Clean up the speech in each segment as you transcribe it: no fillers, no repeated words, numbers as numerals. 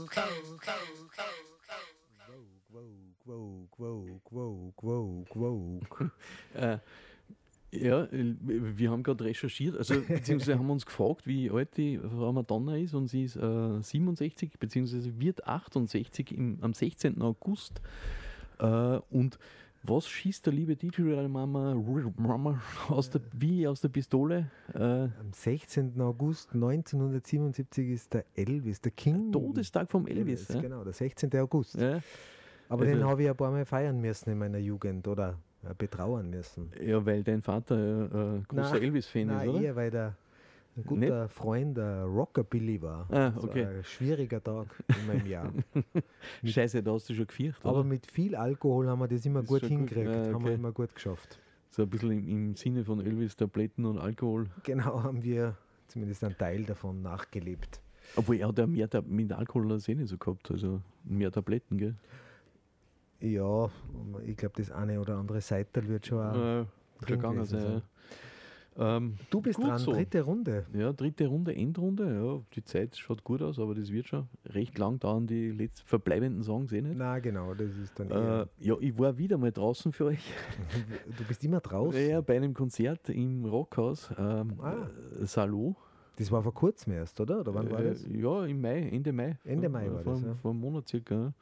Ja, wir haben gerade recherchiert, also beziehungsweise haben uns gefragt, wie alt die Frau Madonna ist, und sie ist 67, beziehungsweise wird 68 am 16. August. Und was schießt der liebe DJ Mama wie aus der Pistole? Am 16. August 1977 ist der Elvis, der King. Todestag vom Elvis. Ja? Genau, der 16. August. Ja. Aber den habe ich ein paar Mal feiern müssen in meiner Jugend oder betrauern müssen. Ja, weil dein Vater großer Elvis-Fan ist, oder? Eher, weil der ein guter Freund der Rockabilly war. Okay. Ein schwieriger Tag in meinem Jahr. Scheiße, da hast du schon gefürchtet. Aber mit viel Alkohol haben wir das immer gut hingekriegt, okay. haben wir immer gut geschafft. So ein bisschen im Sinne von Elvis, Tabletten und Alkohol. Genau, haben wir zumindest einen Teil davon nachgelebt. Obwohl er hat ja mehr mit Alkohol das nicht so gehabt, also mehr Tabletten, gell? Ja, ich glaube, das eine oder andere Seital wird schon auch gegangen sein. Du bist dran, so. dritte Runde. Ja, dritte Runde, Endrunde. Ja, die Zeit schaut gut aus, aber das wird schon recht lang dauern, die verbleibenden Songs nicht. Na genau, das ist dann eher... Ja, ich war wieder mal draußen für euch. Du bist immer draußen? Ja, bei einem Konzert im Rockhaus, Salo. Das war vor kurzem erst, oder? Oder wann war das? Ja, im Mai, Ende Mai. Ende Mai war das, ja. Vor einem Monat circa.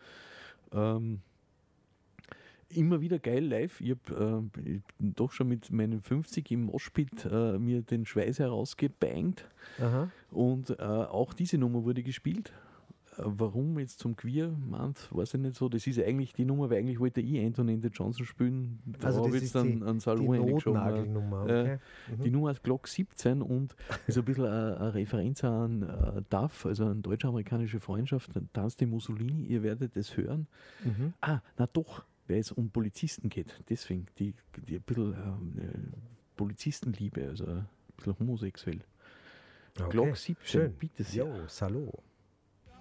Immer wieder geil live. Ich habe doch schon mit meinen 50 im Moshpit mir den Schweiß herausgebangt. Aha. Und auch diese Nummer wurde gespielt. Warum jetzt zum Queer meint, weiß ich nicht so. Das ist eigentlich die Nummer, weil eigentlich wollte ich Anthony and the Johnson spielen. Da also habe das ich ist dann einen Salon Notnagelnummer, okay. Die Nummer heißt Glock 17 und ist ein bisschen eine Referenz an DAF, also eine deutsch-amerikanische Freundschaft, Tanz de Mussolini, ihr werdet es hören. Weil es um Polizisten geht. Deswegen die ein bisschen Polizistenliebe, also ein bisschen homosexuell. Okay. Glock 17, schön. bitte sehr. Jo, Salo.